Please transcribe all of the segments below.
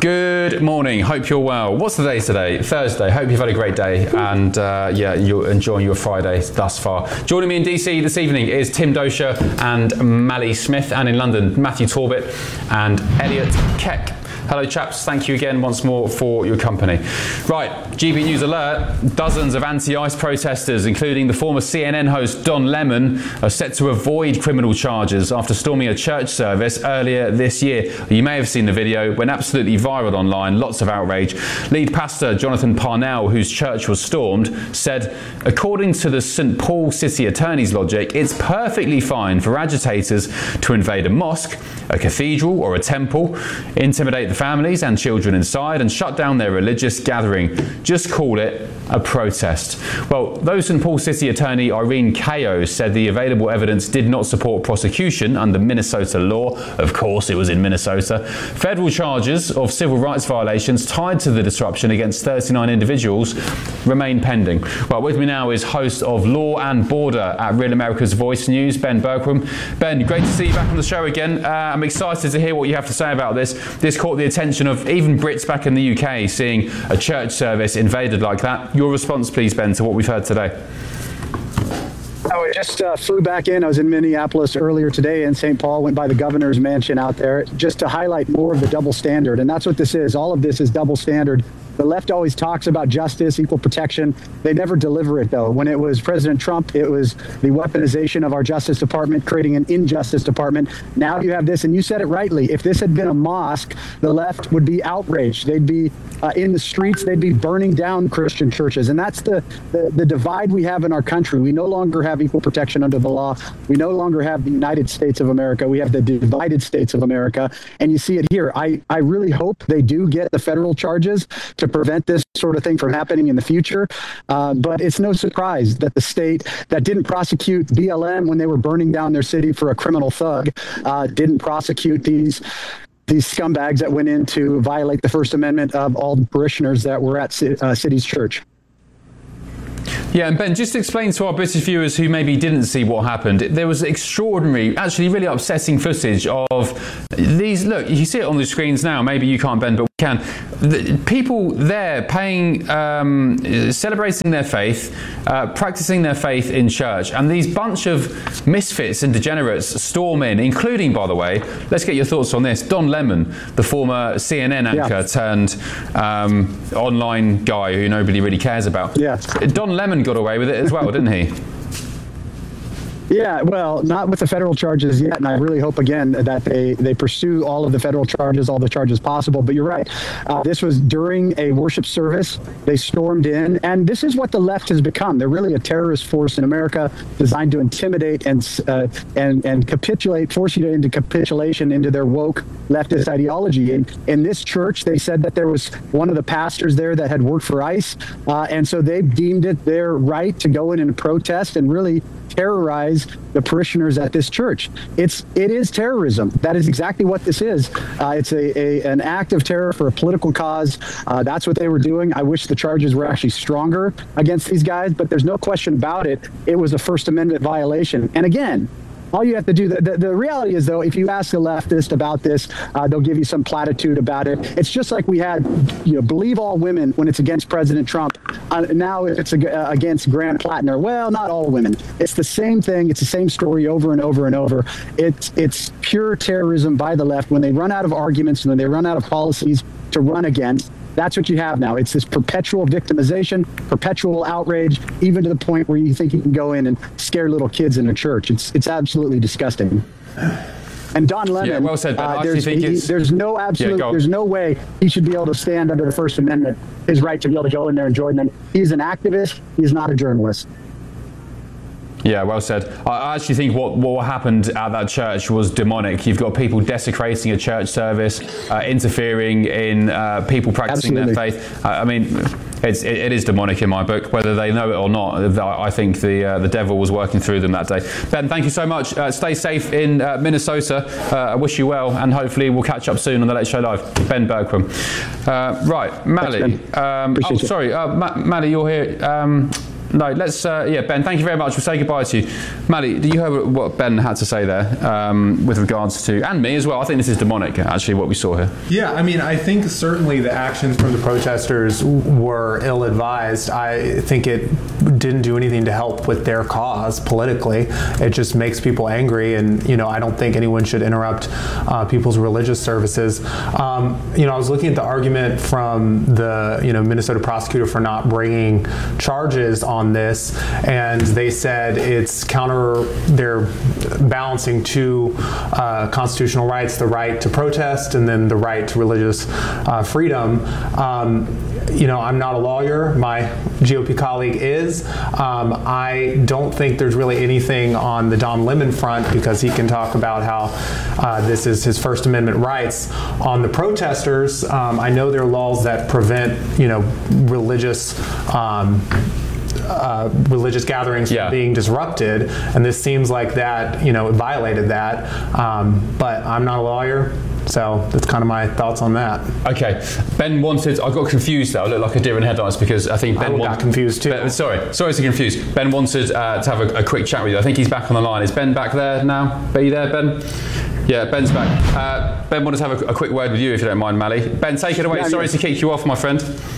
Good morning. Hope you're well. What's the day today? Thursday. Hope you've had a great day and you're enjoying your Friday thus far. Joining me in DC this evening is Tim Dosher and Mally Smith, and in London, Matthew Torbett and Elliot Keck. Hello chaps, thank you again once more for your company. Right, GB News alert, dozens of anti-ICE protesters, including the former CNN host Don Lemon, are set to avoid criminal charges after storming a church service earlier this year. You may have seen the video, went absolutely viral online, lots of outrage. Lead pastor Jonathan Parnell, whose church was stormed, said, according to the St. Paul City Attorney's logic, it's perfectly fine for agitators to invade a mosque, a cathedral or a temple, intimidate the families and children inside and shut down their religious gathering. Just call it a protest. Well, though St. Paul City Attorney Irene Kao said the available evidence did not support prosecution under Minnesota law, of course it was in Minnesota, federal charges of civil rights violations tied to the disruption against 39 individuals remain pending. Well, with me now is host of Law and Border at Real America's Voice News, Ben Bergquam. Ben, great to see you back on the show again. I'm excited to hear what you have to say about this. This caught the attention of even Brits back in the UK, seeing a church service invaded like that. Your response, please, Ben, to what we've heard today. I just flew back in. I was in Minneapolis earlier today in St. Paul, went by the governor's mansion out there just to highlight more of the double standard. And that's what this is. All of this is double standard. The left always talks about justice, equal protection. They never deliver it, though. When it was President Trump, it was the weaponization of our Justice Department, creating an injustice department. Now you have this, and you said it rightly. If this had been a mosque, the left would be outraged. They'd be in the streets. They'd be burning down Christian churches. And that's the divide we have in our country. We no longer have equal protection under the law. We no longer have the United States of America. We have the divided states of America. And you see it here. I really hope they do get the federal charges to prevent this sort of thing from happening in the future. But it's no surprise that the state that didn't prosecute BLM when they were burning down their city for a criminal thug didn't prosecute these scumbags that went in to violate the First Amendment of all the parishioners that were at City's church. Yeah, and Ben, just explain to our British viewers who maybe didn't see what happened. There was extraordinary, actually really upsetting footage of these. Look, you see it on the screens now. Maybe you can't, Ben, but we can. The people there paying, celebrating their faith, practicing their faith in church, and these bunch of misfits and degenerates storm in, including, by the way, let's get your thoughts on this, Don Lemon, the former CNN anchor turned online guy who nobody really cares about. Yeah. Don Lemon got away with it as well, didn't he? Yeah, well, not with the federal charges yet, and I really hope, again, that they pursue all of the federal charges, all the charges possible. But you're right. This was during a worship service. They stormed in, and this is what the left has become. They're really a terrorist force in America designed to intimidate and capitulate, force you into capitulation into their woke leftist ideology. And in this church, they said that there was one of the pastors there that had worked for ICE, and so they deemed it their right to go in and protest and really terrorize the parishioners at this church. It is terrorism. That is exactly what this is. It's an act of terror for a political cause. That's what they were doing. I wish the charges were actually stronger against these guys, but there's no question about it. It was a First Amendment violation. And again, all you have to do, the reality is, though, if you ask a leftist about this, they'll give you some platitude about it. It's just like we had, believe all women when it's against President Trump. Now it's against Graham Plattner. Well, not all women. It's the same thing. It's the same story over and over and over. It's pure terrorism by the left when they run out of arguments and when they run out of policies to run against. That's what you have now. It's this perpetual victimization, perpetual outrage, even to the point where you think you can go in and scare little kids in a church. It's absolutely disgusting. And Don Lemon, yeah, well said, there's no way he should be able to stand under the First Amendment, his right to be able to go in there and join them. He's an activist. He's not a journalist. Yeah, well said. I actually think what happened at that church was demonic. You've got people desecrating a church service, interfering in people practicing their faith. I mean, it is demonic in my book, whether they know it or not. I think the devil was working through them that day. Ben, thank you so much. Stay safe in Minnesota. I wish you well, and hopefully we'll catch up soon on the Late Show Live. Ben Bergquam. Right, Mally. Thanks, Mally, you're here. No, let's, Ben, thank you very much. We'll say goodbye to you. Mally, do you hear what Ben had to say there with regards to, and me as well? I think this is demonic, actually, what we saw here. Yeah, I mean, I think certainly the actions from the protesters were ill-advised. I think it didn't do anything to help with their cause politically. It just makes people angry, and, I don't think anyone should interrupt people's religious services. I was looking at the argument from the, Minnesota prosecutor for not bringing charges on this, and they said they're balancing two constitutional rights, the right to protest and then the right to religious freedom. I'm not a lawyer. My GOP colleague is. I don't think there's really anything on the Don Lemon front, because he can talk about how this is his First Amendment rights. On the protesters, I know there are laws that prevent, religious gatherings from being disrupted, and this seems like that, it violated that. But I'm not a lawyer. So that's kind of my thoughts on that. Okay, Ben wanted. I got confused there. I looked like a deer in headlights because I think Ben got confused too. Sorry to confuse. Ben wanted to have a quick chat with you. I think he's back on the line. Is Ben back there now? Are you there, Ben? Yeah, Ben's back. Ben wanted to have a quick word with you, if you don't mind, Mally. Ben, take it away. Yeah, Sorry to kick you off, my friend.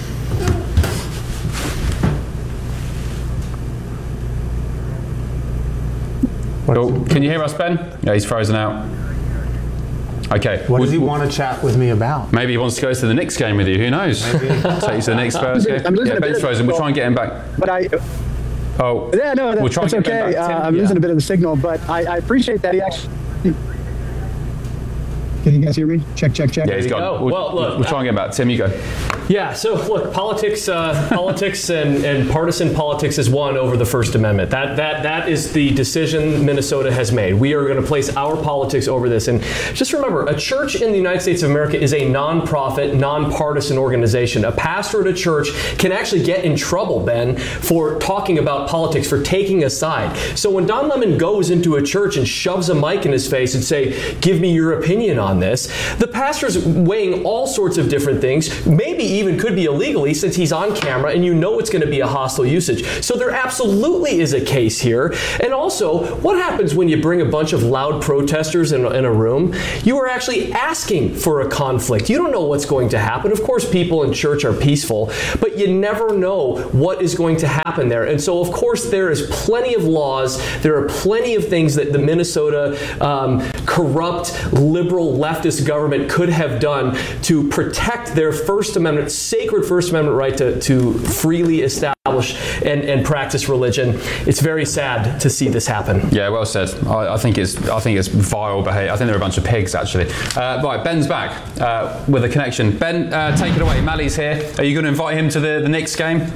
Oh, can you hear us, Ben? Yeah, he's frozen out. Okay. What does he want to chat with me about? Maybe he wants to go to the Knicks game with you. Who knows? Maybe. Take you to the Knicks Spurs game. Yeah, Ben's frozen. We'll try and get him back. But Oh. Yeah, no, we'll try that's and get okay. him back. I'm losing a bit of the signal, but I appreciate that he actually. Can you guys hear me? Check. Yeah, he's gone. We'll try and get him back. Tim, you go. Yeah, so look, politics and partisan politics is won over the First Amendment. That is the decision Minnesota has made. We are going to place our politics over this. And just remember, a church in the United States of America is a nonprofit, nonpartisan organization. A pastor at a church can actually get in trouble, Ben, for talking about politics, for taking a side. So when Don Lemon goes into a church and shoves a mic in his face and say, "Give me your opinion on this," the pastor's weighing all sorts of different things, maybe even could be illegally, since he's on camera and it's going to be a hostile usage. So there absolutely is a case here. And also, what happens when you bring a bunch of loud protesters in a room? You are actually asking for a conflict. You don't know what's going to happen. Of course, people in church are peaceful, but you never know what is going to happen there. And so, of course, there is plenty of laws. There are plenty of things that the Minnesota corrupt, liberal, leftist government could have done to protect their First Amendment, sacred First Amendment right to freely establish and practice religion. It's very sad to see this happen. Yeah, well said. I think it's vile behaviour. I think they're a bunch of pigs, actually. Right, Ben's back with a connection. Ben, take it away. Mally's here. Are you going to invite him to the Knicks game?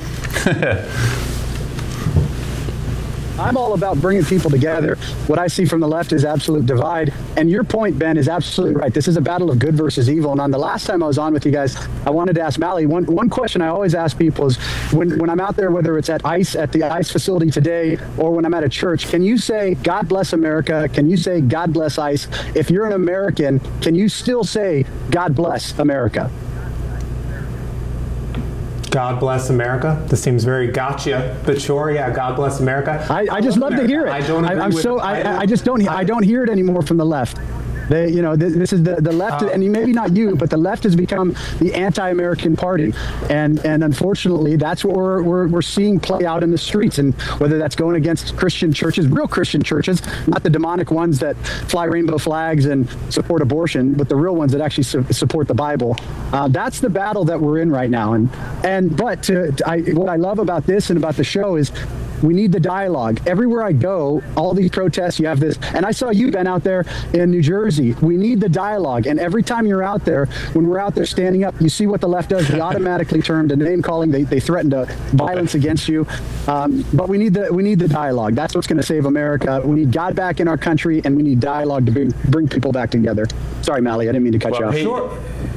I'm all about bringing people together. What I see from the left is absolute divide. And your point, Ben, is absolutely right. This is a battle of good versus evil. And on the last time I was on with you guys, I wanted to ask Mally, one question I always ask people is, when I'm out there, whether it's at the ICE facility today, or when I'm at a church, can you say, "God bless America"? Can you say, "God bless ICE"? If you're an American, can you still say, "God bless America"? God bless America. This seems very gotcha, but sure, yeah. God bless America. I just love to hear it. I don't agree I don't hear it anymore from the left. This is the left, and maybe not you, but the left has become the anti-American party, and unfortunately, that's what we're seeing play out in the streets. And whether that's going against Christian churches, real Christian churches, not the demonic ones that fly rainbow flags and support abortion, but the real ones that actually support the Bible. That's the battle that we're in right now. But what I love about this and about the show is, we need the dialogue. Everywhere I go, all these protests, you have this. And I saw you, Ben, out there in New Jersey. We need the dialogue. And every time you're out there, when we're out there standing up, you see what the left does. They automatically turn to name calling. They threaten to violence against you. But we need the dialogue. That's what's going to save America. We need God back in our country, and we need dialogue to bring people back together. Sorry, Mally, I didn't mean to cut you off.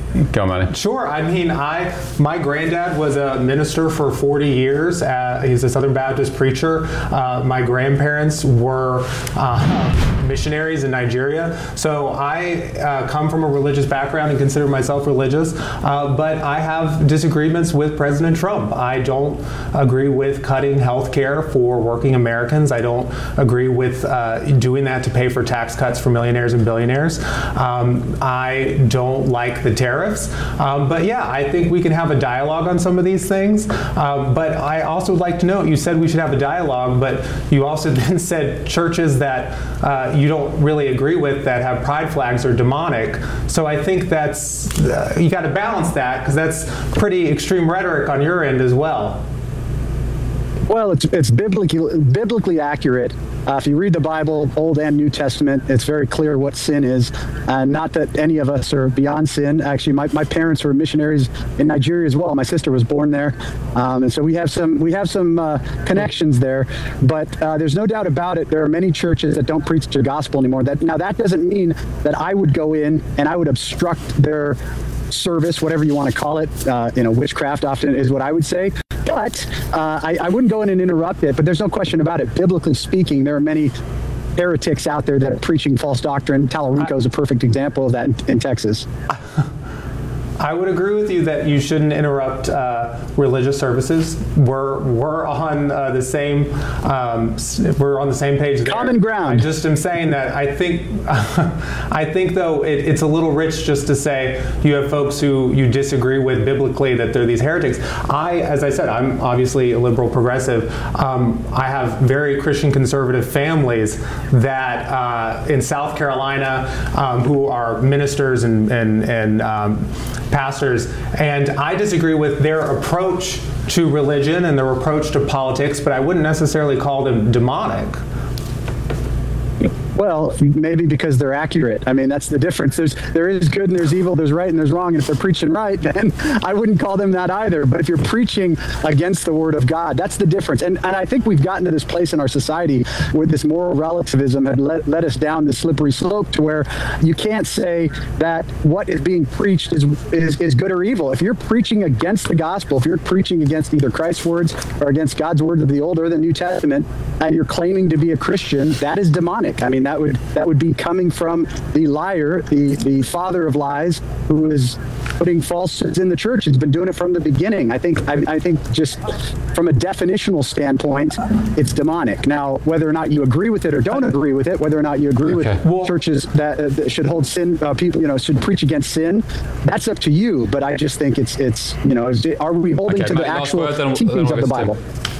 Go on, Manny. Sure. I mean, my granddad was a minister for 40 years. He's a Southern Baptist preacher. My grandparents were missionaries in Nigeria. So I come from a religious background and consider myself religious. But I have disagreements with President Trump. I don't agree with cutting health care for working Americans. I don't agree with doing that to pay for tax cuts for millionaires and billionaires. I don't like the tariffs. But yeah, I think we can have a dialogue on some of these things. But I also would like to note, you said we should have a dialogue, but you also then said churches that you don't really agree with that have pride flags are demonic. So I think that's, you got to balance that, because that's pretty extreme rhetoric on your end as well. Well, it's biblically accurate. If you read the Bible, Old and New Testament, it's very clear what sin is. Not that any of us are beyond sin. Actually, my parents were missionaries in Nigeria as well. My sister was born there, and so we have some connections there. But there's no doubt about it. There are many churches that don't preach the gospel anymore. Now that doesn't mean that I would go in and I would obstruct their service, whatever you want to call it. Witchcraft often is what I would say. But I wouldn't go in and interrupt it. But there's no question about it. Biblically speaking, there are many heretics out there that are preaching false doctrine. Talarico is a perfect example of that in Texas. I would agree with you that you shouldn't interrupt religious services. We're on the same page there. Common ground. I just am saying that I think though it's a little rich just to say you have folks who you disagree with biblically that they're these heretics. As I said, I'm obviously a liberal progressive. I have very Christian conservative families that in South Carolina who are ministers and pastors, and I disagree with their approach to religion and their approach to politics, but I wouldn't necessarily call them demonic. Well, maybe because they're accurate. I mean, that's the difference. There is good and there's evil, there's right and there's wrong. And if they're preaching right, then I wouldn't call them that either. But if you're preaching against the word of God, that's the difference. And I think we've gotten to this place in our society where this moral relativism had led us down the slippery slope to where you can't say that what is being preached is good or evil. If you're preaching against the gospel, if you're preaching against either Christ's words or against God's word of the Old or the New Testament, and you're claiming to be a Christian, that is demonic. I mean, that would be coming from the liar, the father of lies, who is putting falsehoods in the church. It's been doing it from the beginning. I think just from a definitional standpoint, it's demonic. Now, whether or not you agree with it or don't agree with it, whether or not you agree with churches that should hold sin, people should preach against sin, that's up to you. But I just think it's are we holding to the actual teachings of the Bible?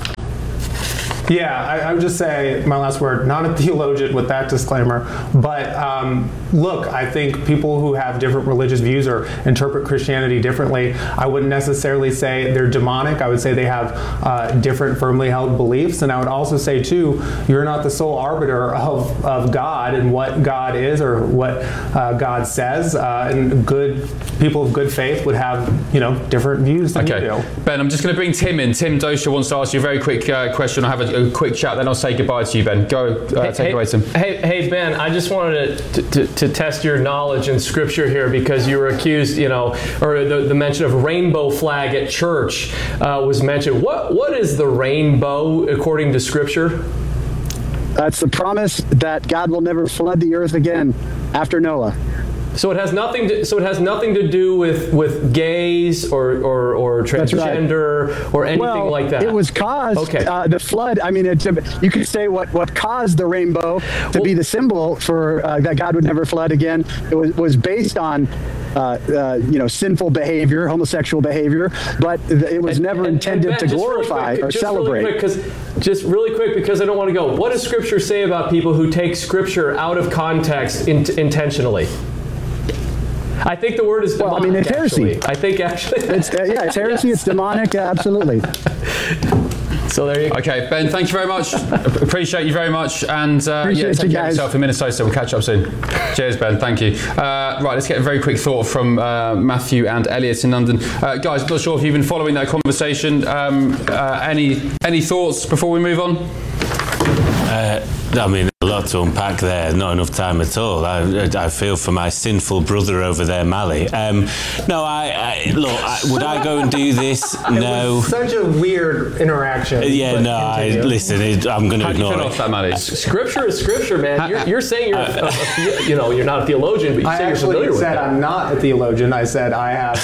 Yeah, I would just say, my last word, not a theologian with that disclaimer, but look, I think people who have different religious views or interpret Christianity differently, I wouldn't necessarily say they're demonic. I would say they have different firmly held beliefs. And I would also say, too, you're not the sole arbiter of God and what God is or what God says. And good people of good faith would have, different views than you do. Ben, I'm just going to bring Tim in. Tim Dosha wants to ask you a very quick question. I'll have a quick chat, then I'll say goodbye to you, Ben. Go, take it away, Tim. Hey, Ben, I just wanted to test your knowledge in Scripture here, because you were accused, or the mention of rainbow flag at church was mentioned. What is the rainbow according to Scripture? That's the promise that God will never flood the earth again after Noah. So it has nothing to do with gays or transgender or anything like that. It was caused the flood. I mean, you could say what caused the rainbow to be the symbol for that God would never flood again. It was based on sinful behavior, homosexual behavior, but it was never intended to glorify or celebrate. Really quick, because I don't want to go. What does Scripture say about people who take Scripture out of context intentionally? I think the word is demonic. Well, I mean, it's heresy. I think actually. It's heresy. It's demonic. Absolutely. So there you go. Okay, Ben, thank you very much. Appreciate you very much. And take care of yourself in Minnesota. We'll catch up soon. Cheers, Ben. Thank you. Right, let's get a very quick thought from Matthew and Elliot in London. Guys, I'm not sure if you've been following that conversation. Any thoughts before we move on? I mean, lot to unpack there. Not enough time at all. I feel for my sinful brother over there, Mally. No, would I go and do this? No. It was such a weird interaction. Yeah, no. I'm going to ignore it. That, Mally? Scripture is scripture, man. You're saying you're not a theologian, but you say you're familiar with it. I actually said I'm not a theologian. I said I have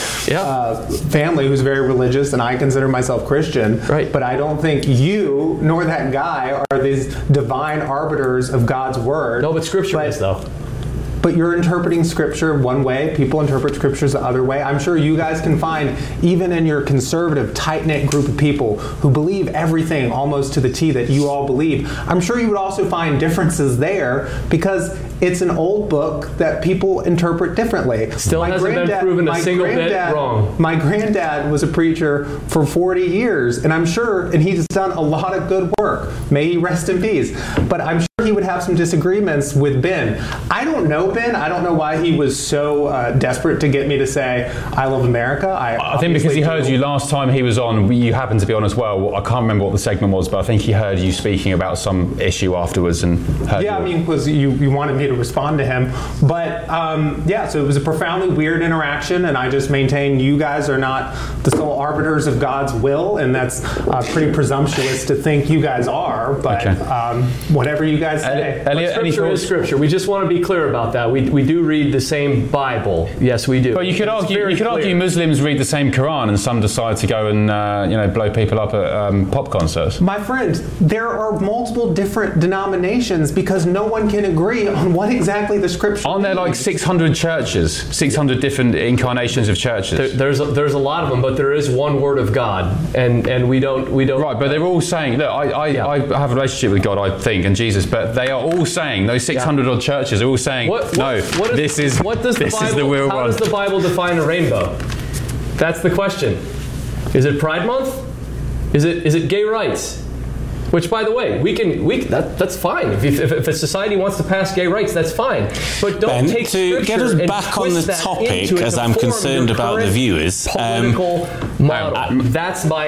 family who's very religious, and I consider myself Christian. Right. But I don't think you nor that guy are these divine arbiters of God's word. No, but Scripture is, though. But you're interpreting Scripture one way, people interpret Scriptures the other way. I'm sure you guys can find, even in your conservative, tight-knit group of people who believe everything almost to the T that you all believe, I'm sure you would also find differences there because it's an old book that people interpret differently. Still hasn't been proven a single bit wrong. My granddad was a preacher for 40 years, and I'm sure, and he's done a lot of good work. May he rest in peace. But I'm sure he would have some disagreements with Ben. I don't know Ben. I don't know why he was so desperate to get me to say, I love America. I think because he heard you last time he was on, you happened to be on as well. I can't remember what the segment was, but I think he heard you speaking about some issue afterwards and heard because you wanted me to respond to him. But so it was a profoundly weird interaction, and I just maintain you guys are not the sole arbiters of God's will, and that's pretty presumptuous to think you guys are. But whatever you guys say. Elliot, Scripture is Scripture. We just want to be clear about that. We do read the same Bible. Yes, we do. But you could argue Muslims read the same Quran, and some decide to go and blow people up at pop concerts. My friend, there are multiple different denominations because no one can agree on what exactly the Scripture Aren't there like 600 churches, 600 different incarnations of churches? There's a lot of them, but there is one Word of God, and we don't. Right, but they're all saying, look, I have a relationship with God, I think, and Jesus, but they are all saying, those 600 odd churches are all saying, this is the real one. How does the Bible define a rainbow? That's the question. Is it Pride Month? Is it gay rights? Which, by the way, that's fine. If a society wants to pass gay rights, that's fine. But don't take to get us back on the topic, as I'm concerned about the viewers. Political model. That's my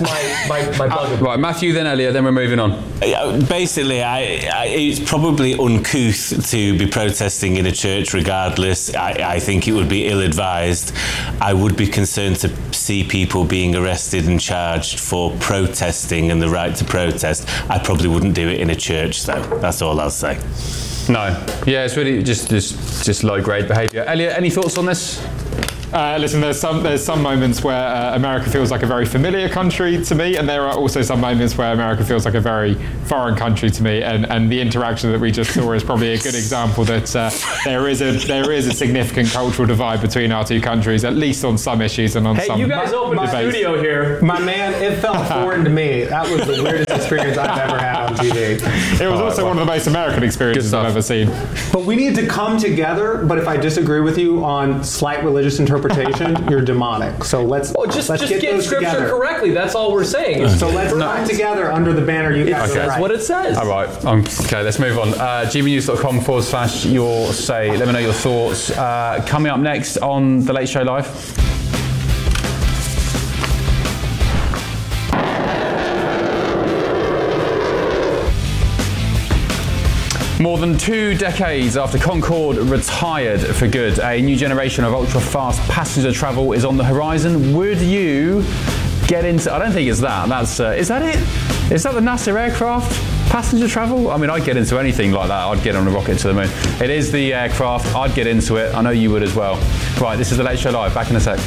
bugaboo. Right, Matthew, then Elliot, then we're moving on. Basically, it's probably uncouth to be protesting in a church regardless. I think it would be ill-advised. I would be concerned to see people being arrested and charged for protesting and the right to protest. I probably wouldn't do it in a church, though. That's all I'll say. No. Yeah, it's really just low-grade behaviour. Elliot, any thoughts on this? Listen, there's some moments where America feels like a very familiar country to me, and there are also some moments where America feels like a very foreign country to me. And the interaction that we just saw is probably a good example that there is a significant cultural divide between our two countries, at least on some issues and on some. Hey, you guys opened the studio here. My man, it felt foreign to me. That was the weirdest experience I've ever had on TV. It was also one of the most American experiences I've ever seen. But we need to come together. But if I disagree with you on slight religious interpretation, you're demonic. So let's get Scripture correctly. That's all we're saying. So let's come together under the banner you guys are right. That's what it says. All right. Okay, let's move on. gbnews.com/your say. Let me know your thoughts. Coming up next on The Late Show Live. More than 2 decades after Concorde retired for good, a new generation of ultra-fast passenger travel is on the horizon. Would you get into... I don't think it's that. Is that it? Is that the NASA aircraft? Passenger travel? I mean, I'd get into anything like that. I'd get on a rocket to the moon. It is the aircraft. I'd get into it. I know you would as well. Right, this is The Late Show Live. Back in a sec.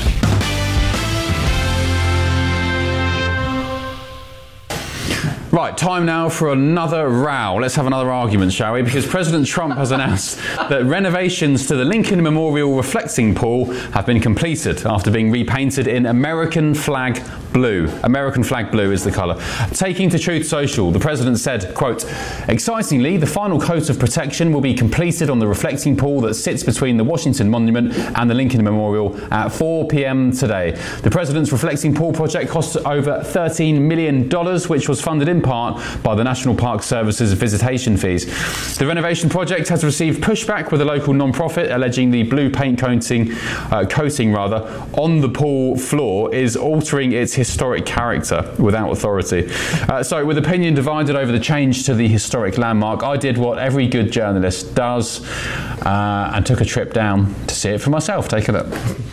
Right, time now for another row. Let's have another argument, shall we? Because President Trump has announced that renovations to the Lincoln Memorial reflecting pool have been completed after being repainted in American flag blue. American flag blue is the colour. Taking to Truth Social, the president said, quote, "Excitingly, the final coat of protection will be completed on the reflecting pool that sits between the Washington Monument and the Lincoln Memorial at 4 p.m. today. The president's reflecting pool project cost over $13 million, which was funded in part by the National Park Service's visitation fees. The renovation project has received pushback with a local non-profit alleging the blue paint coating on the pool floor is altering its historic character without authority. So with opinion divided over the change to the historic landmark, I did what every good journalist does and took a trip down to see it for myself. Take a look.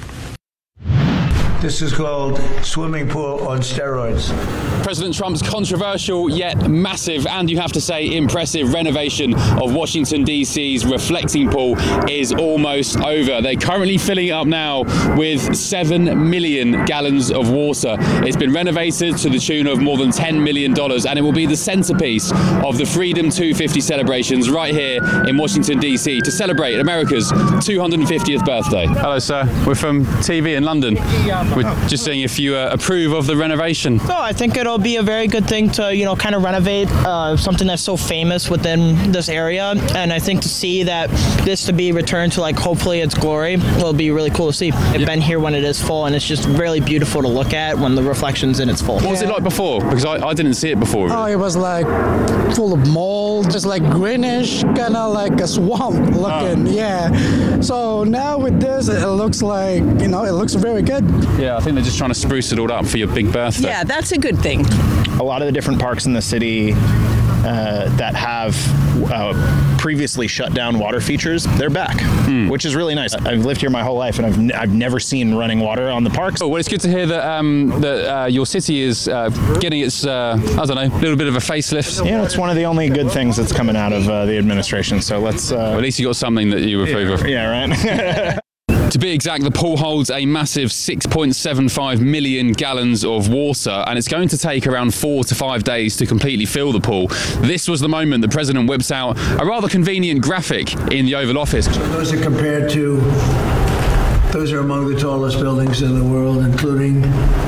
This is called swimming pool on steroids. President Trump's controversial yet massive, and you have to say impressive, renovation of Washington DC's reflecting pool is almost over. They're currently filling it up now with 7 million gallons of water. It's been renovated to the tune of more than $10 million, and it will be the centerpiece of the Freedom 250 celebrations right here in Washington DC to celebrate America's 250th birthday. Hello, sir. We're from TV in London. We're just seeing if you approve of the renovation. No, I think it'll be a very good thing to, kind of renovate something that's so famous within this area. And I think to see that this to be returned to, hopefully its glory will be really cool to see. I've been here when it is full, and it's just really beautiful to look at when the reflection's in its full. What was it like before? Because I didn't see it before. Really. Oh, it was full of mold, just greenish, kind of like a swamp looking. Yeah. So now with this, it looks like, it looks very good. Yeah, I think they're just trying to spruce it all up for your big birthday. Yeah, that's a good thing. A lot of the different parks in the city that have previously shut down water features, they're back, which is really nice. I've lived here my whole life, and I've never seen running water on the parks. Oh, well, it's good to hear that your city is getting its, little bit of a facelift. Yeah, it's one of the only good things that's coming out of the administration. So let's. Well, at least you got something that you approve of. Yeah, right. To be exact, the pool holds a massive 6.75 million gallons of water, and it's going to take around 4 to 5 days to completely fill the pool. This was the moment the president whips out a rather convenient graphic in the Oval Office. So those are compared to, those are among the tallest buildings in the world, including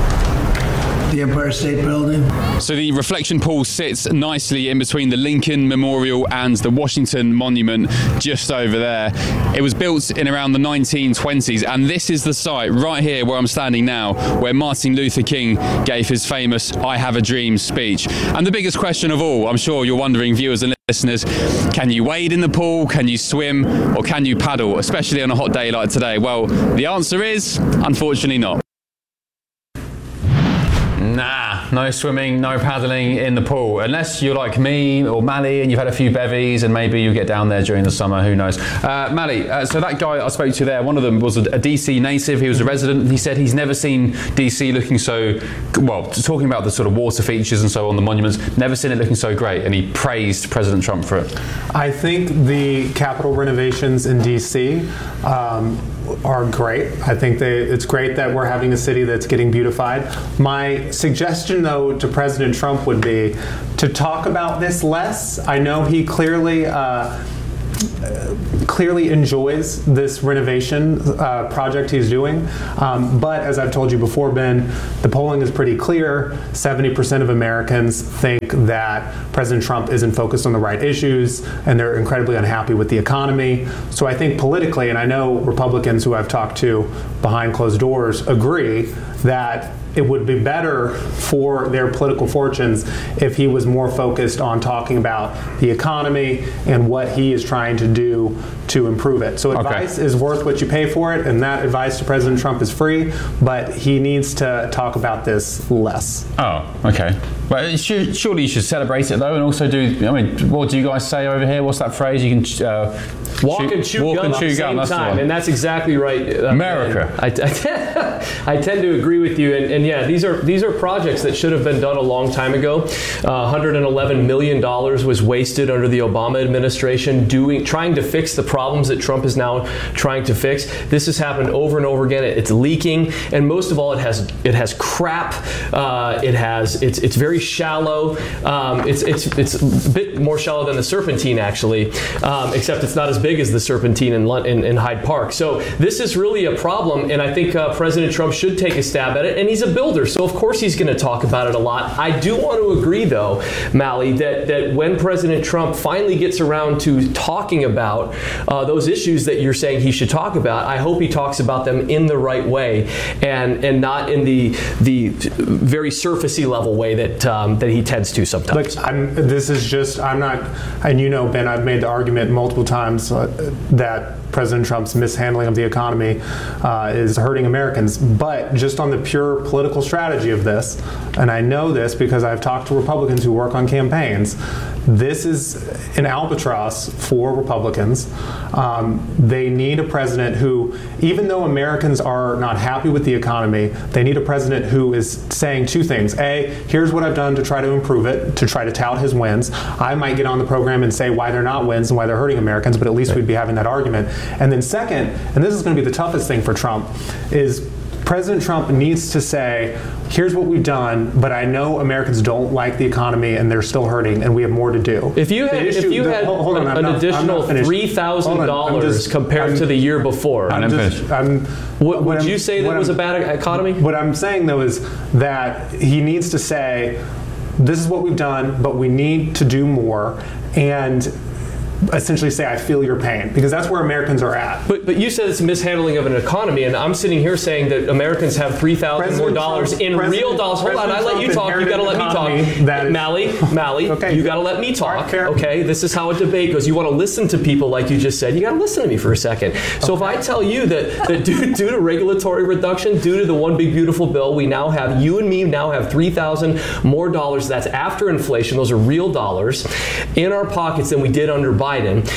the Empire State Building. So the reflection pool sits nicely in between the Lincoln Memorial and the Washington Monument just over there. It was built in around the 1920s, and this is the site right here where I'm standing now, where Martin Luther King gave his famous "I Have a Dream" speech. And the biggest question of all, I'm sure you're wondering, viewers and listeners, can you wade in the pool, can you swim, or can you paddle, especially on a hot day like today? Well, the answer is, unfortunately not. Nah, no swimming, no paddling in the pool. Unless you're like me or Mally and you've had a few bevies and maybe you get down there during the summer, who knows. Mally, so that guy I spoke to there, one of them was a DC native, he was a resident, and he said he's never seen DC looking so, well, talking about the sort of water features and so on, the monuments, never seen it looking so great, and he praised President Trump for it. I think the Capitol renovations in DC are great. I think it's great that we're having a city that's getting beautified. My suggestion, though, to President Trump would be to talk about this less. I know he clearly enjoys this renovation project he's doing, but as I've told you before, Ben, the polling is pretty clear. 70% of Americans think that President Trump isn't focused on the right issues, and they're incredibly unhappy with the economy. So I think politically, and I know Republicans who I've talked to behind closed doors agree that it would be better for their political fortunes if he was more focused on talking about the economy and what he is trying to do to improve it. So advice is worth what you pay for it, and that advice to President Trump is free, but he needs to talk about this less. Oh, okay. Well, surely you should celebrate it, though, and also do, I mean, what do you guys say over here? What's that phrase? You can walk and chew gum at the same time, and that's exactly right. America. I tend to agree with you, and yeah, these are projects that should have been done a long time ago. $111 million was wasted under the Obama administration trying to fix the problems that Trump is now trying to fix. This has happened over and over again. It's leaking, and most of all, it has crap. It's very shallow. It's a bit more shallow than the Serpentine, actually, except it's not as big as the Serpentine in Hyde Park. So this is really a problem, and I think President Trump should take a stab at it, and he's a builder, so of course he's going to talk about it a lot. I do want to agree, though, Mally, that when President Trump finally gets around to talking about those issues that you're saying he should talk about, I hope he talks about them in the right way and not in the very surfacey level way that he tends to sometimes. Look, I'm not, and you know, Ben, I've made the argument multiple times that President Trump's mishandling of the economy is hurting Americans. But just on the pure political strategy of this, and I know this because I've talked to Republicans who work on campaigns, this is an albatross for Republicans. They need a president who, even though Americans are not happy with the economy, they need a president who is saying two things. A, here's what I've done to try to improve it, to try to tout his wins. I might get on the program and say why they're not wins and why they're hurting Americans, but at least we'd be having that argument. And then second, and this is going to be the toughest thing for Trump, is President Trump needs to say, here's what we've done, but I know Americans don't like the economy and they're still hurting and we have more to do. If you had an additional $3,000 compared to the year before, would you say that was a bad economy? What I'm saying, though, is that he needs to say, this is what we've done, but we need to do more, and essentially say, I feel your pain, because that's where Americans are at. But you said it's mishandling of an economy, and I'm sitting here saying that Americans have $3,000 more dollars in real dollars. Hold on, I let you talk. You got to let me talk. Mally, okay. You got to let me talk. Okay, this is how a debate goes. You want to listen to people, like you just said. You got to listen to me for a second. So if I tell you that due to regulatory reduction, due to the one big beautiful bill, we now have, you and me now have $3,000 more dollars. That's after inflation. Those are real dollars in our pockets than we did under Biden.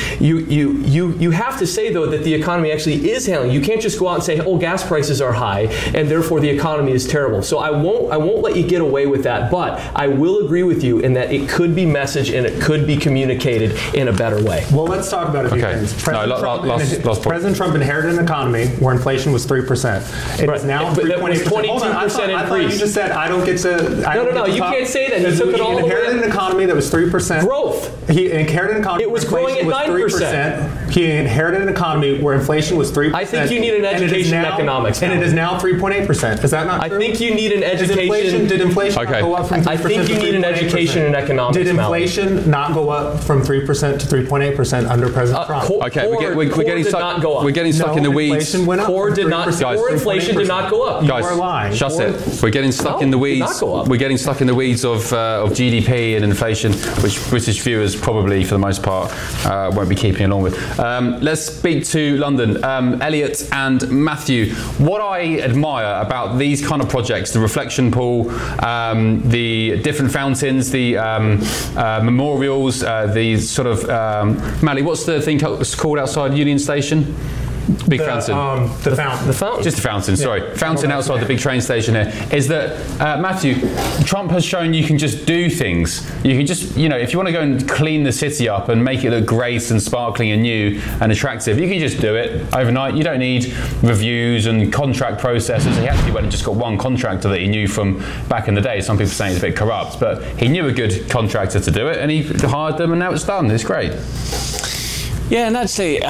You have to say, though, that the economy actually is handling. You can't just go out and say, oh, gas prices are high and therefore the economy is terrible. So I won't let you get away with that, but I will agree with you in that it could be messaged and it could be communicated in a better way. Well, let's talk about a few things. President Trump inherited an economy where inflation was 3%. It is now 3.8%. 22% I thought you just said I don't get to. No, you can't say that. He took it all the way. He inherited an economy that was 3%. Growth. He inherited an economy. It was growing at 9%. He inherited an economy where inflation was 3%. I think you need an education in economics. And it is now 3.8%. Is that not true? I think you need an education. Did inflation not go up from 3% I think you need an education in economics. Did inflation not go up from 3% to 3.8% under President Trump? Okay, we're getting stuck. We're getting stuck in the weeds. Core inflation did not go up. Guys, shut it. We're getting stuck in the weeds. We're getting stuck in the weeds of GDP and inflation, which British viewers probably, for the most part, won't be keeping along with. Let's speak to London. Elliot and Matthew, what I admire about these kind of projects, the reflection pool, the different fountains, the memorials, the sort of, Mally, what's the thing called outside Union Station? Big fountain. The fountain. The fountain. Just a fountain, sorry. Fountain outside the big train station here. Is that, Matthew, Trump has shown you can just do things. You can just, if you want to go and clean the city up and make it look great and sparkling and new and attractive, you can just do it overnight. You don't need reviews and contract processes. He actually went and just got one contractor that he knew from back in the day. Some people are saying it's a bit corrupt, but he knew a good contractor to do it and he hired them and now it's done. It's great. Yeah, and actually,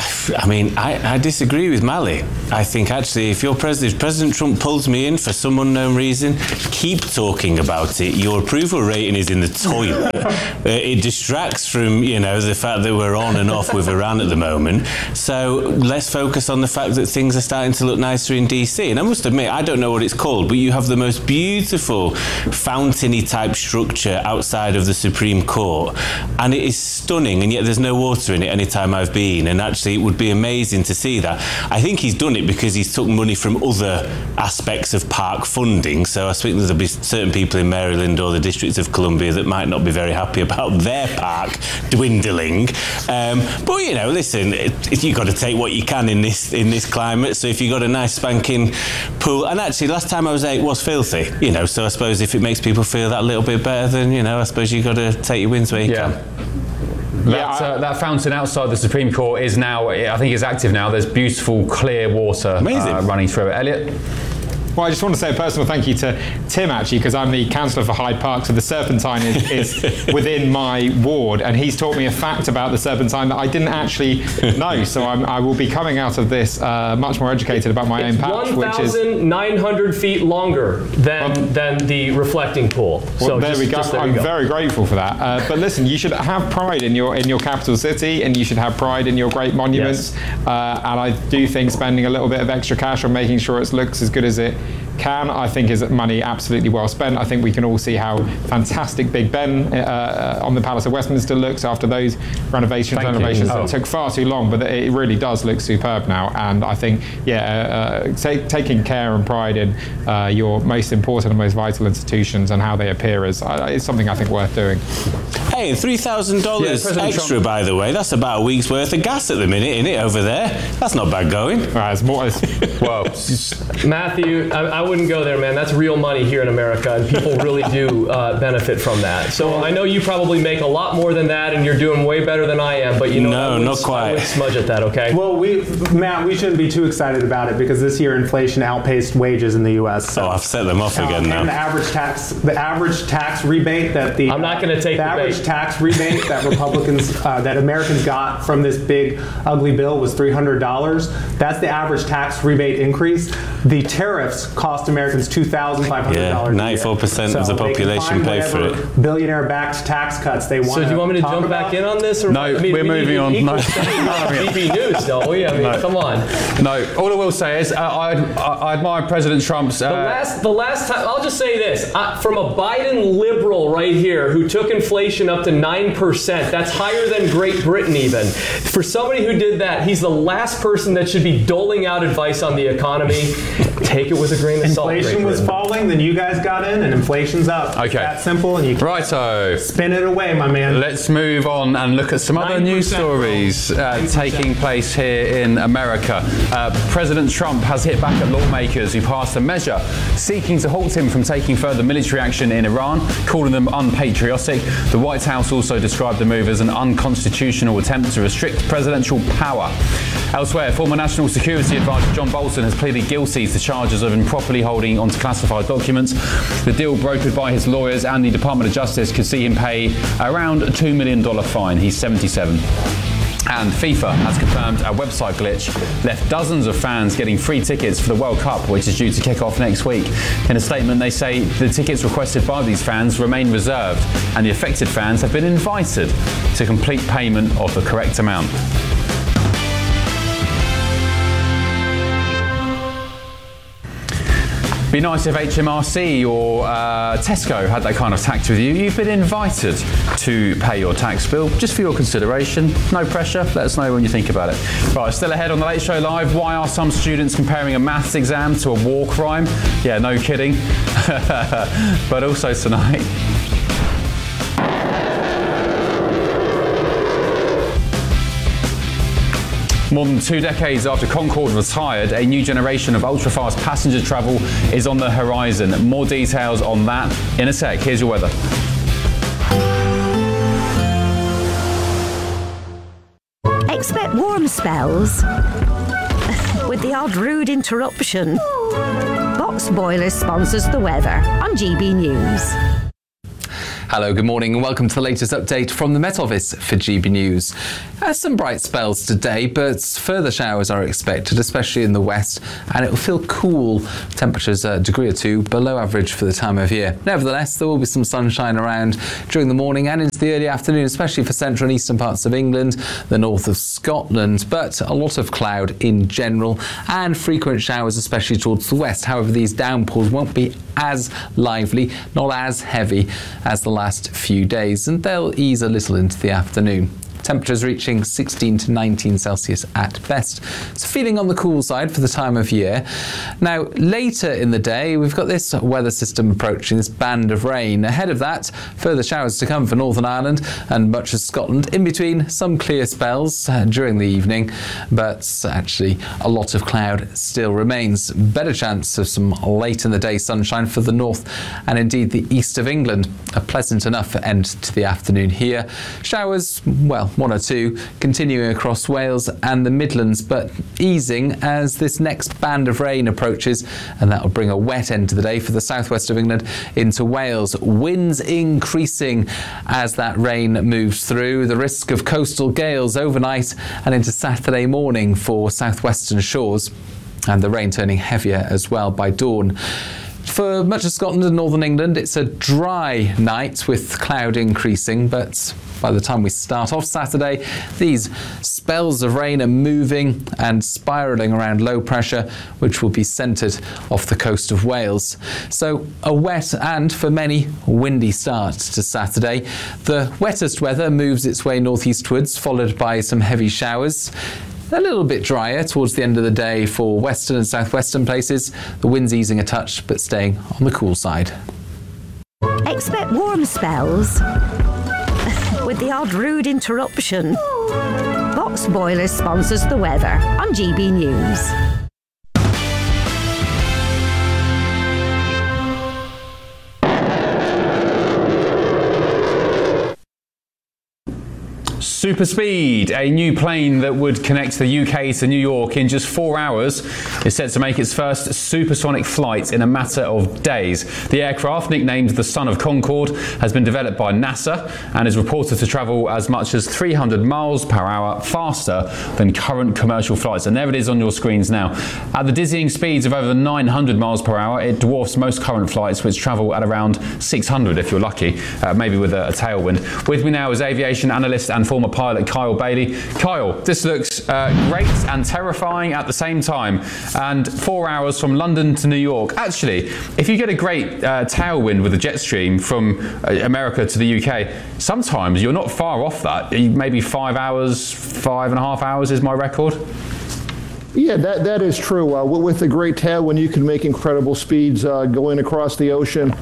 I disagree with Mally. I think actually, if President Trump pulls me in for some unknown reason, keep talking about it. Your approval rating is in the toilet. It distracts from, the fact that we're on and off with Iran at the moment. So let's focus on the fact that things are starting to look nicer in DC. And I must admit, I don't know what it's called, but you have the most beautiful fountainy type structure outside of the Supreme Court. And it is stunning, and yet there's no water in it anytime I've been, and actually it would be amazing to see that. I think he's done it because he's took money from other aspects of park funding, so I think there'll be certain people in Maryland or the District of Columbia that might not be very happy about their park dwindling, but listen, you've got to take what you can in this climate. So if you've got a nice spanking pool, and actually last time I was there it was filthy, so I suppose if it makes people feel that little bit better, then I suppose you've got to take your wins where you can. That fountain outside the Supreme Court is now, I think it's active now. There's beautiful, clear water running through it. Elliot? Well, I just want to say a personal thank you to Tim, actually, because I'm the councillor for Hyde Park, so the Serpentine is within my ward, and he's taught me a fact about the Serpentine that I didn't actually know. So I will be coming out of this much more educated about my own patch, which is 1,900 feet longer than the reflecting pool. Well, so there we go. I'm very grateful for that. But listen, you should have pride in your capital city, and you should have pride in your great monuments. Yes. And I do think spending a little bit of extra cash on making sure it looks as good as it can, I think is money absolutely well spent. I think we can all see how fantastic Big Ben on the Palace of Westminster looks after those renovations that took far too long, but it really does look superb now. And I think, taking care and pride in your most important and most vital institutions and how they appear is something I think worth doing. Hey, $3,000 extra, Trump, by the way. That's about a week's worth of gas at the minute, isn't it, over there? That's not bad going. It's more. Well, Matthew, I wouldn't go there, man. That's real money here in America, and people really do benefit from that. So I know you probably make a lot more than that, and you're doing way better than I am, but not quite. I would smudge at that, okay? Well, Matt, we shouldn't be too excited about it because this year inflation outpaced wages in the U.S. So, I've set them off again now. And the average tax rebate that I'm not going to take the average tax rebate that that Americans got from this big ugly bill was $300. That's the average tax rebate increase. The tariffs cost Americans $2,500. Yeah, 94% of the population pay for it. Billionaire-backed tax cuts they want. So do you want me to jump back in on this? Or No, we're moving on. No. BP News, don't we? I mean, come on. No, all I will say is I admire President Trump's... The last time, I'll just say this. From a Biden liberal right here who took inflation up to 9%, that's higher than Great Britain even. For somebody who did that, he's the last person that should be doling out advice on the economy. Take it with a grain of salt. Inflation was falling, then you guys got in, and inflation's up. Okay. That's simple, and you can spin it away, my man. Let's move on and look at some other news stories taking place here in America. President Trump has hit back at lawmakers who passed a measure seeking to halt him from taking further military action in Iran, calling them unpatriotic. The White House also described the move as an unconstitutional attempt to restrict presidential power. Elsewhere, former National Security Advisor John Bolton has pleaded guilty to charges of improperly holding onto classified documents. The deal brokered by his lawyers and the Department of Justice could see him pay around a $2 million fine. He's 77. And FIFA has confirmed a website glitch left dozens of fans getting free tickets for the World Cup, which is due to kick off next week. In a statement, they say the tickets requested by these fans remain reserved, and the affected fans have been invited to complete payment of the correct amount. Be nice if HMRC or Tesco had that kind of tax with you. You've been invited to pay your tax bill just for your consideration. No pressure. Let us know when you think about it. Right, still ahead on the Late Show Live. Why are some students comparing a maths exam to a war crime? Yeah, no kidding. But also tonight. More than 2 decades after Concorde retired, a new generation of ultra-fast passenger travel is on the horizon. More details on that in a sec. Here's your weather. Expect warm spells with the odd rude interruption. Box Boilers sponsors the weather on GB News. Hello, good morning and welcome to the latest update from the Met Office for GB News. Some bright spells today, but further showers are expected, especially in the west, and it will feel cool. Temperatures a degree or two below average for the time of year. Nevertheless, there will be some sunshine around during the morning and into the early afternoon, especially for central and eastern parts of England, the north of Scotland, but a lot of cloud in general and frequent showers, especially towards the west. However, these downpours won't be as lively, not as heavy as the last few days, and they'll ease a little into the afternoon. Temperatures reaching 16 to 19 Celsius at best. So feeling on the cool side for the time of year. Now, later in the day, we've got this weather system approaching, this band of rain. Ahead of that, further showers to come for Northern Ireland and much of Scotland. In between, some clear spells during the evening, but actually a lot of cloud still remains. Better chance of some late in the day sunshine for the north and indeed the east of England. A pleasant enough end to the afternoon here. Showers, well, 1 or 2 continuing across Wales and the Midlands, but easing as this next band of rain approaches, and that will bring a wet end to the day for the southwest of England into Wales. Winds increasing as that rain moves through. The risk of coastal gales overnight and into Saturday morning for southwestern shores, and the rain turning heavier as well by dawn. For much of Scotland and northern England, it's a dry night with cloud increasing, but by the time we start off Saturday, these spells of rain are moving and spiralling around low pressure, which will be centred off the coast of Wales. So a wet and, for many, windy start to Saturday. The wettest weather moves its way northeastwards, followed by some heavy showers. A little bit drier towards the end of the day for western and southwestern places. The wind's easing a touch, but staying on the cool side. Expect warm spells with the odd rude interruption. Box Boilers sponsors the weather on GB News. Super Speed, a new plane that would connect the UK to New York in just 4 hours, is set to make its first supersonic flight in a matter of days. The aircraft, nicknamed the Son of Concorde, has been developed by NASA and is reported to travel as much as 300 miles per hour faster than current commercial flights. And there it is on your screens now. At the dizzying speeds of over 900 miles per hour, it dwarfs most current flights, which travel at around 600 if you're lucky, maybe with a tailwind. With me now is aviation analyst and former pilot Kyle Bailey. Kyle, this looks great and terrifying at the same time. And 4 hours from London to New York. Actually, if you get a great tailwind with a jet stream from America to the UK, sometimes you're not far off that. Maybe 5 hours, 5.5 hours is my record. Yeah, that is true. With a great tailwind, you can make incredible speeds going across the ocean.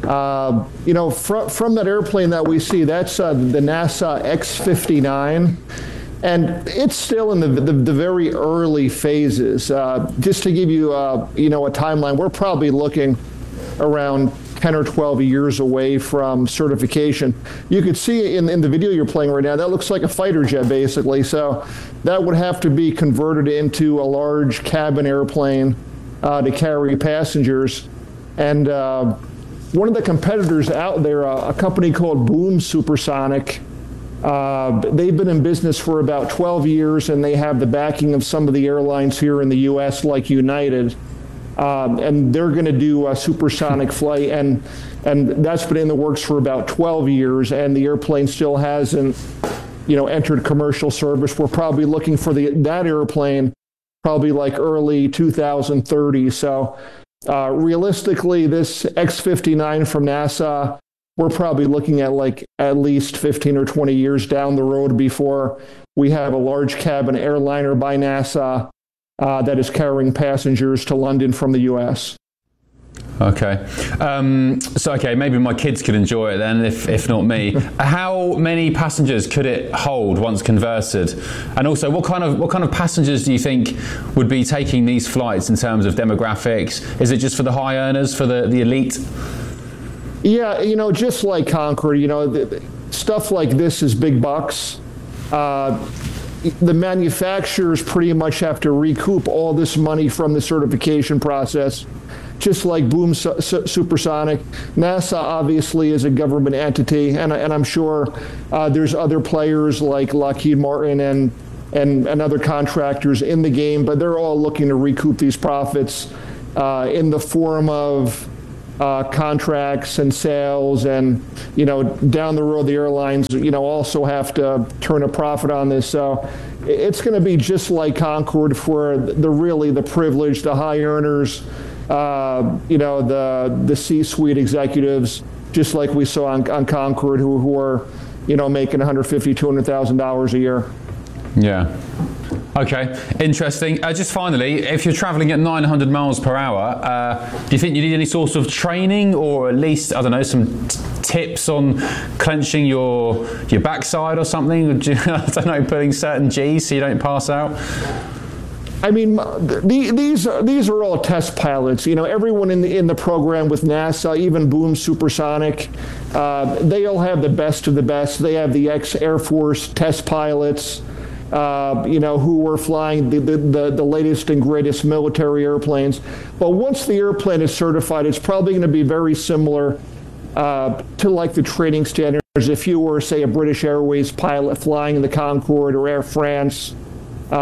You know, from that airplane that we see, that's the NASA X-59, and it's still in the very early phases. Just to give you, you know, a timeline, we're probably looking around 10 or 12 years away from certification. You could see in the video you're playing right now, that looks like a fighter jet basically. So that would have to be converted into a large cabin airplane to carry passengers. And one of the competitors out there, a company called Boom Supersonic, they've been in business for about 12 years and they have the backing of some of the airlines here in the US like United. And they're going to do a supersonic flight, and that's been in the works for about 12 years, and the airplane still hasn't, you know, entered commercial service. We're probably looking for that airplane probably like early 2030. So realistically, this X-59 from NASA, we're probably looking at like at least 15 or 20 years down the road before we have a large cabin airliner by NASA that is carrying passengers to London from the US. Okay. So, okay, maybe my kids could enjoy it then, if not me. How many passengers could it hold once converted? And also, what kind of passengers do you think would be taking these flights in terms of demographics? Is it just for the high earners, for the elite? Yeah, you know, just like Concorde, you know, stuff like this is big bucks. The manufacturers pretty much have to recoup all this money from the certification process, just like Boom Supersonic. NASA obviously is a government entity, and I'm sure there's other players like Lockheed Martin and other contractors in the game, but they're all looking to recoup these profits in the form of contracts and sales, and you know, down the road the airlines, you know, also have to turn a profit on this. So it's going to be just like Concorde for the privileged, the high earners, you know, the C-suite executives, just like we saw on Concorde, who are, you know, making $150,000, $200,000 a year. Yeah. Okay, interesting. Just finally, if you're traveling at 900 miles per hour, do you think you need any sort of training, or at least, I don't know, some tips on clenching your backside or something? I don't know, putting certain G's so you don't pass out? I mean, these are all test pilots. You know, everyone in the program with NASA, even Boom Supersonic, they all have the best of the best. They have the ex-Air Force test pilots, you know, who were flying the latest and greatest military airplanes. But once the airplane is certified, it's probably going to be very similar to like the training standards. If you were, say, a British Airways pilot flying in the Concorde or Air France,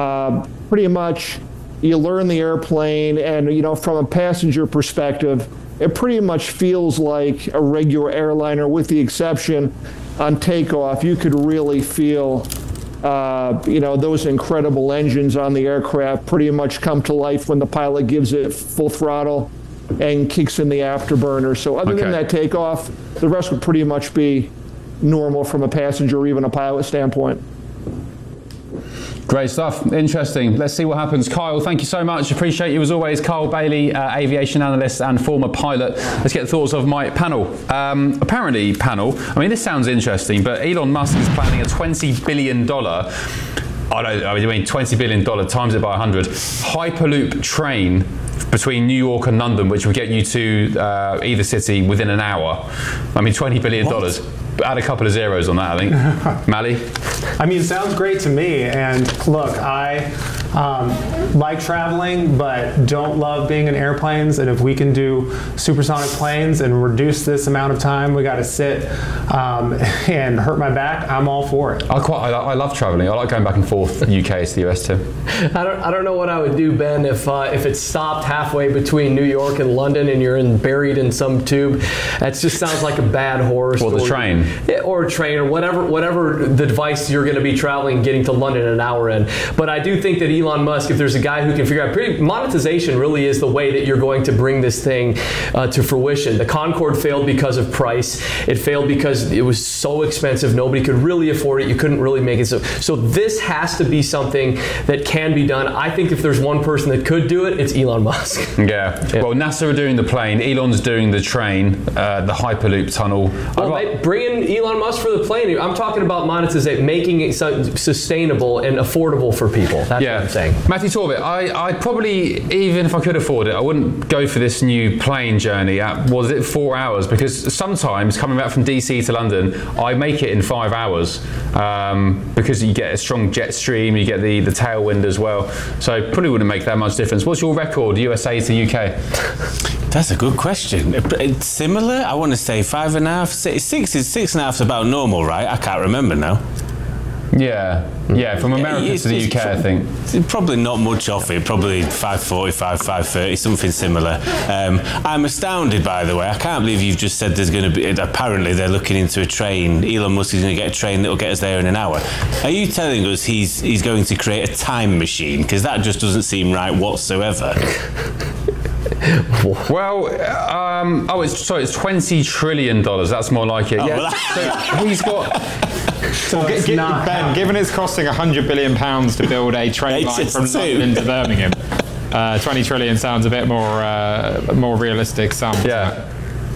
pretty much you learn the airplane, and you know, from a passenger perspective, it pretty much feels like a regular airliner, with the exception on takeoff. You could really feel those incredible engines on the aircraft pretty much come to life when the pilot gives it full throttle and kicks in the afterburner. So other than that takeoff, the rest would pretty much be normal from a passenger or even a pilot standpoint. Great stuff. Interesting. Let's see what happens. Kyle, thank you so much. Appreciate you as always. Kyle Bailey, aviation analyst and former pilot. Let's get thoughts of my panel. Apparently, this sounds interesting, but Elon Musk is planning a $20 billion, $20 billion times it by 100, Hyperloop train between New York and London, which will get you to either city within an hour. $20 billion. What? Add a couple of zeros on that, I think. Mally? It sounds great to me. And look, I like traveling, but don't love being in airplanes. And if we can do supersonic planes and reduce this amount of time we got to sit and hurt my back, I'm all for it. I love traveling. I like going back and forth UK to the US too. I don't know what I would do, Ben, if it stopped halfway between New York and London and you're buried in some tube. That just sounds like a bad horror story. Or the train. Or a train, or whatever the device you're going to be traveling, getting to London in an hour in. But I do think that Elon Musk, if there's a guy who can figure out, monetization really is the way that you're going to bring this thing to fruition. The Concorde failed because of price. It failed because it was so expensive. Nobody could really afford it. You couldn't really make it. So this has to be something that can be done. I think if there's one person that could do it, it's Elon Musk. Yeah. Well, NASA are doing the plane. Elon's doing the train, the Hyperloop tunnel. Well, bring in Elon Musk for the plane. I'm talking about monetization, making it sustainable and affordable for people. That's what I'm saying. Matthew Torbett, I probably, even if I could afford it, I wouldn't go for this new plane journey at, 4 hours? Because sometimes coming back from DC to London, I make it in 5 hours because you get a strong jet stream, you get the tailwind as well. So probably wouldn't make that much difference. What's your record, USA to UK? That's a good question. It's similar. I want to say 5.5, 6 is 6.5 is about normal, right? I can't remember now. Yeah, from America to the UK, I think. Probably not much off it, probably 5:45, 5:30, something similar. I'm astounded, by the way. I can't believe you've just said there's going to be, apparently they're looking into a train. Elon Musk is going to get a train that will get us there in an hour. Are you telling us he's going to create a time machine? Because that just doesn't seem right whatsoever. Well, it's $20 trillion. That's more like it. So he's got. Ben, given it's costing £100 billion to build a train line from London to Birmingham, 20 trillion sounds a bit more realistic sum. Yeah.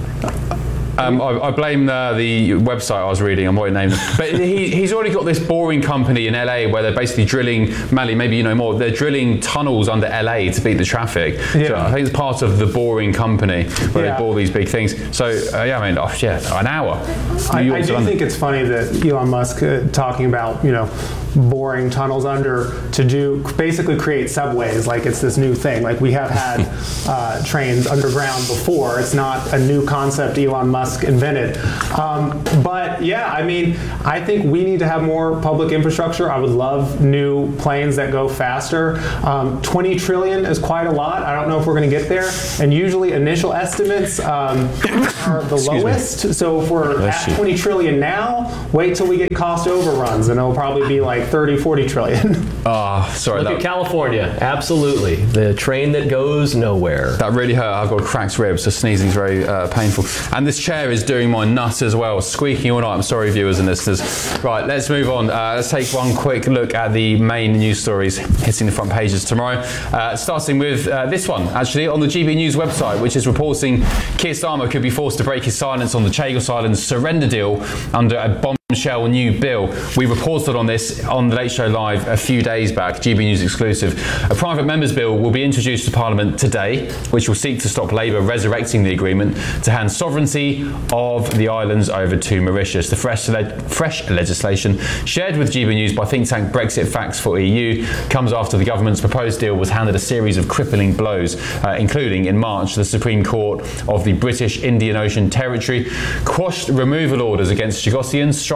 I blame the website I was reading. I'm not naming it. But he's already got this boring company in LA where they're basically drilling, Mally, maybe you know more, they're drilling tunnels under LA to beat the traffic. Yeah. So I think it's part of the boring company where they bore these big things. So, an hour. I do think it's funny that Elon Musk talking about, boring tunnels under to do basically create subways like it's this new thing. Like we have had trains underground before. It's not a new concept Elon Musk invented. But yeah, I think we need to have more public infrastructure. I would love new planes that go faster. 20 trillion is quite a lot. I don't know if we're going to get there. And usually initial estimates are the lowest. So if we're at 20 trillion now, wait till we get cost overruns and it'll probably be like 30, 40 trillion. Sorry. Look at California. Absolutely. The train that goes nowhere. That really hurt. I've got cracked ribs, so sneezing is very painful. And this chair is doing my nut as well, squeaking all night. I'm sorry, viewers and listeners. Right, let's move on. Let's take one quick look at the main news stories hitting the front pages tomorrow. Starting with this one, actually, on the GB News website, which is reporting Keir Starmer could be forced to break his silence on the Chagos Islands surrender deal under a bombshell new bill. We reported on this on the Late Show Live a few days back, GB News exclusive. A private member's bill will be introduced to Parliament today, which will seek to stop Labour resurrecting the agreement to hand sovereignty of the islands over to Mauritius. The fresh legislation shared with GB News by think tank Brexit Facts for EU comes after the government's proposed deal was handed a series of crippling blows, including in March the Supreme Court of the British Indian Ocean Territory quashed removal orders against Chagossians,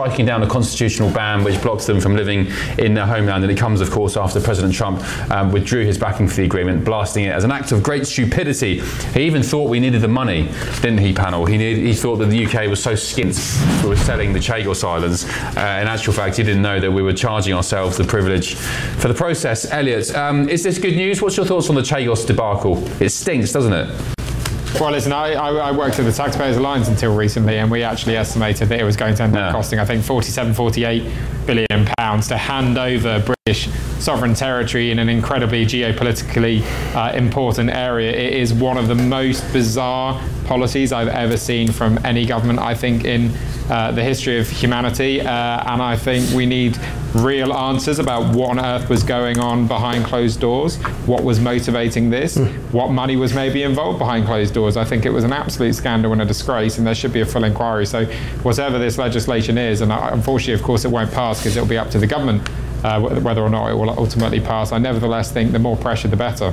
striking down a constitutional ban which blocks them from living in their homeland. And it comes, of course, after President Trump withdrew his backing for the agreement, blasting it as an act of great stupidity. He even thought we needed the money, didn't he, panel? He thought that the UK was so skint we were selling the Chagos Islands. In actual fact, he didn't know that we were charging ourselves the privilege for the process. Elliot, is this good news? What's your thoughts on the Chagos debacle? It stinks, doesn't it? Well, listen, I worked at the Taxpayers Alliance until recently, and we actually estimated that it was going to end up costing, I think, 48 billion pounds to hand over British sovereign territory in an incredibly geopolitically important area. It is one of the most bizarre policies I've ever seen from any government, I think, in the history of humanity, and I think we need real answers about what on earth was going on behind closed doors, what was motivating this, what money was maybe involved behind closed doors. I think it was an absolute scandal and a disgrace, and there should be a full inquiry. So whatever this legislation is, and unfortunately, of course, it won't pass because it'll be up to the government whether or not it will ultimately pass. I nevertheless think the more pressure, the better.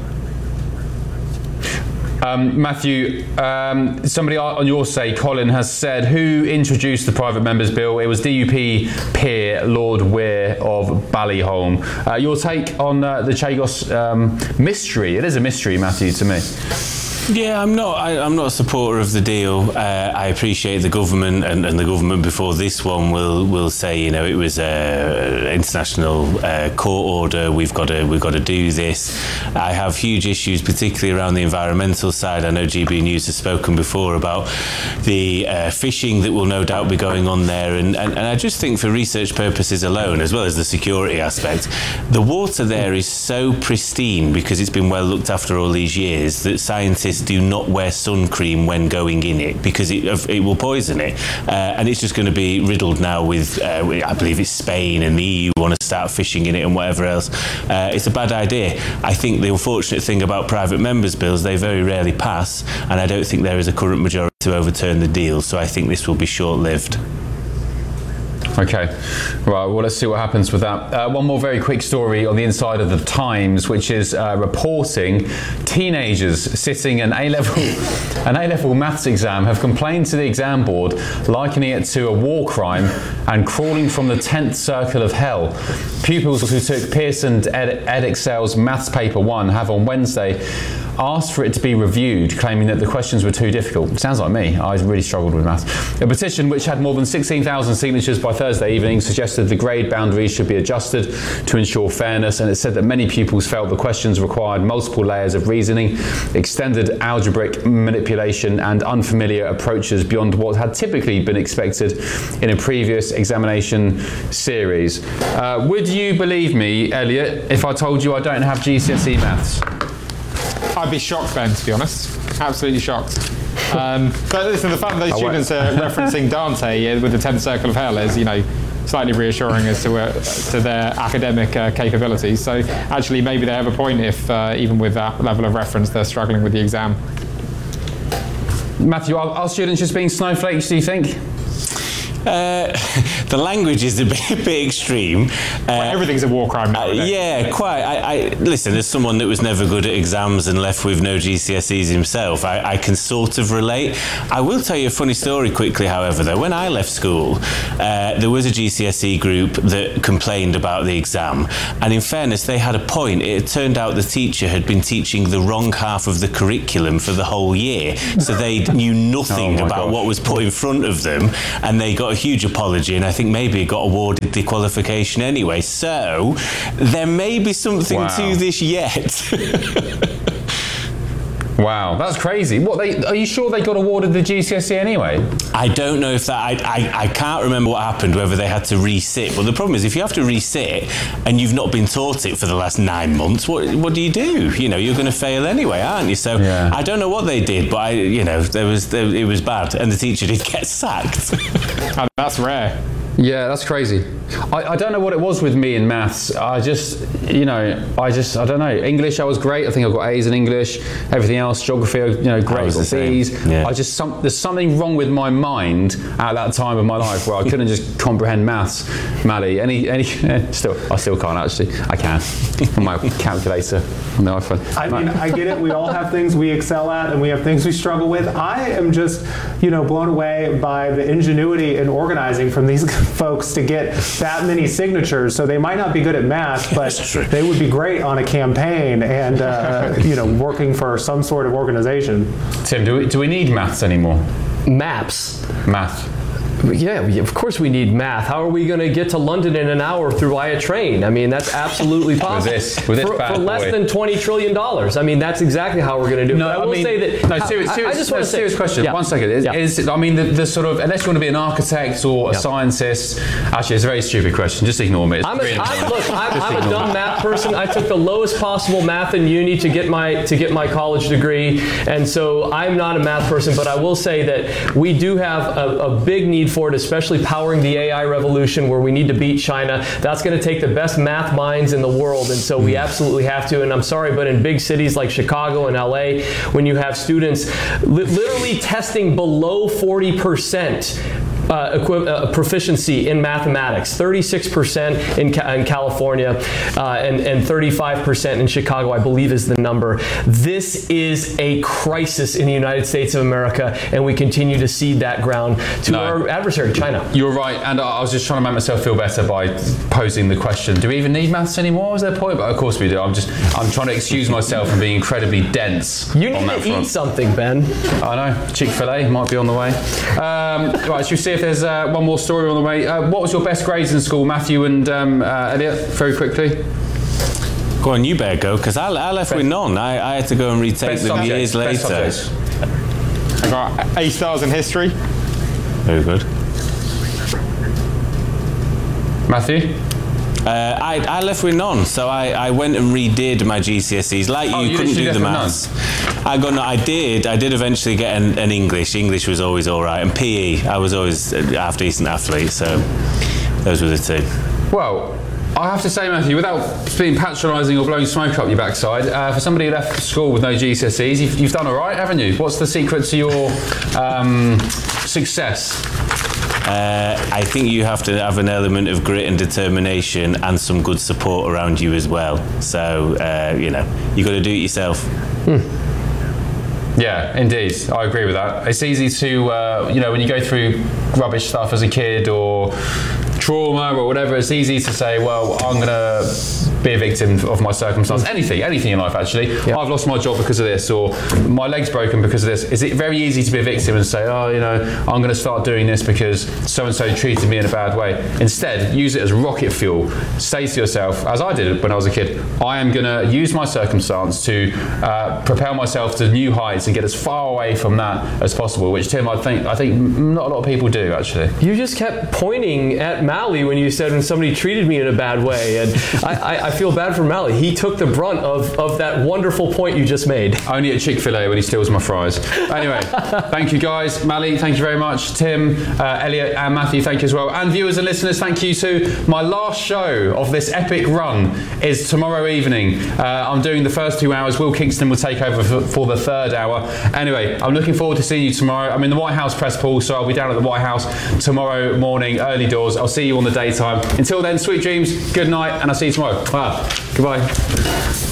Matthew, somebody on your say, Colin, has said, who introduced the private members bill? It was DUP peer Lord Weir of Ballyholme. Your take on the Chagos mystery? It is a mystery, Matthew, to me. Yeah, I'm not a supporter of the deal. I appreciate the government and the government before this one will say, you know, it was an international court order. We've got to do this. I have huge issues, particularly around the environmental side. I know GB News has spoken before about the fishing that will no doubt be going on there, and I just think for research purposes alone, as well as the security aspect, the water there is so pristine because it's been well looked after all these years that scientists do not wear sun cream when going in it because it will poison it, and it's just going to be riddled now with I believe it's Spain and the EU want to start fishing in it and whatever else. It's a bad idea. I think the unfortunate thing about private members' bills, they very rarely pass, and I don't think there is a current majority to overturn the deal, so I think this will be short-lived. Okay, right, well, let's see what happens with that. One more very quick story on the inside of the Times, which is reporting teenagers sitting an A-level maths exam have complained to the exam board, likening it to a war crime and crawling from the 10th circle of hell. Pupils who took Pearson Edexcel's Maths Paper 1 have on Wednesday asked for it to be reviewed, claiming that the questions were too difficult. Sounds like me. I really struggled with maths. A petition which had more than 16,000 signatures by Thursday evening suggested the grade boundaries should be adjusted to ensure fairness, and it said that many pupils felt the questions required multiple layers of reasoning, extended algebraic manipulation, and unfamiliar approaches beyond what had typically been expected in a previous examination series. Would you believe me, Elliot, if I told you I don't have GCSE maths? I'd be shocked, Ben, to be honest. Absolutely shocked. But listen, the fact that those students are referencing Dante with the 10th circle of hell is, you know, slightly reassuring as to their academic capabilities. So actually, maybe they have a point if, even with that level of reference, they're struggling with the exam. Matthew, are students just being snowflakes, do you think? The language is a bit extreme. Everything's a war crime now. Yeah, quite. I listen, as someone that was never good at exams and left with no GCSEs himself, I can sort of relate. I will tell you a funny story quickly, however, though. When I left school, there was a GCSE group that complained about the exam, and in fairness, they had a point. It turned out the teacher had been teaching the wrong half of the curriculum for the whole year, so they knew nothing about what was put in front of them, and they got a huge apology, and I think maybe it got awarded the qualification anyway. So there may be something to this yet. Wow, that's crazy. Are you sure they got awarded the GCSE anyway? I don't know if that. I can't remember what happened, whether they had to resit. But the problem is, if you have to resit and you've not been taught it for the last 9 months, what do you do? You know, you're going to fail anyway, aren't you? So I don't know what they did, but it was bad, and the teacher did get sacked. That's rare. Yeah, that's crazy. I don't know what it was with me in maths. I don't know. English, I was great. I think I got A's in English. Everything else, geography, great. I got B's. Yeah. There's something wrong with my mind at that time of my life where I couldn't just comprehend maths. Mally, I still can't actually. I can on my calculator on the iPhone. I mean, I get it. We all have things we excel at, and we have things we struggle with. I am just, blown away by the ingenuity and organizing from these folks to get that many signatures. So they might not be good at math, but they would be great on a campaign and working for some sort of organization. Tim, do we need maths anymore? Math. Yeah, of course we need math. How are we going to get to London in an hour via train? I mean, that's absolutely possible. with this for less than $20 trillion. I mean, that's exactly how we're going to do it. No, I mean, serious question. Yeah. 1 second. I mean, the sort of, unless you want to be an architect or a scientist, actually, it's a very stupid question. Just ignore me. I'm a dumb math person. I took the lowest possible math in uni to get my college degree, and so I'm not a math person. But I will say that we do have a big need for it, especially powering the AI revolution, where we need to beat China. That's going to take the best math minds in the world, and so we absolutely have to. And I'm sorry, but in big cities like Chicago and LA, when you have students literally testing below 40% proficiency in mathematics, 36% in California, and 35% in Chicago, I believe is the number. This is a crisis in the United States of America, and we continue to cede that ground to our adversary, China. You're right, and I was just trying to make myself feel better by posing the question, do we even need maths anymore? Is there a point? But of course we do. I'm trying to excuse myself from being incredibly dense. You need to eat something, Ben. I know. Chick-fil-A might be on the way. Right, should we see if there's one more story on the way? What was your best grades in school, Matthew and Elliot? Very quickly. Go on, you better go, because I left with none. I had to go and retake them years later. I got A stars in history. Very good. Matthew? I left with none, so I went and redid my GCSEs. Like you couldn't do the maths. I did eventually get an English. English was always all right, and PE. I was always a half-decent athlete, so those were the two. Well, I have to say, Matthew, without being patronising or blowing smoke up your backside, for somebody who left school with no GCSEs, you've done all right, haven't you? What's the secret to your success? I think you have to have an element of grit and determination and some good support around you as well. So, you've got to do it yourself. Yeah, indeed. I agree with that. It's easy to, when you go through rubbish stuff as a kid or trauma or whatever, it's easy to say, well, I'm going to be a victim of my circumstance. Anything in life, actually. Yeah. I've lost my job because of this, or my leg's broken because of this. Is it very easy to be a victim and say, I'm going to start doing this because so-and-so treated me in a bad way? Instead, use it as rocket fuel. Say to yourself, as I did when I was a kid, I am going to use my circumstance to propel myself to new heights and get as far away from that as possible, which, Tim, I think not a lot of people do, actually. You just kept pointing at Mally when you said when somebody treated me in a bad way, and I feel bad for Mally. He took the brunt of that wonderful point you just made. Only at Chick-fil-A when he steals my fries. Anyway, thank you guys. Mally, thank you very much. Tim, Elliot and Matthew, thank you as well. And viewers and listeners, thank you too. My last show of this epic run is tomorrow evening. I'm doing the first 2 hours. Will Kingston will take over for the third hour. Anyway, I'm looking forward to seeing you tomorrow. I'm in the White House press pool, so I'll be down at the White House tomorrow morning, early doors. I'll see you on the daytime. Until then, sweet dreams, good night, and I'll see you tomorrow. Goodbye.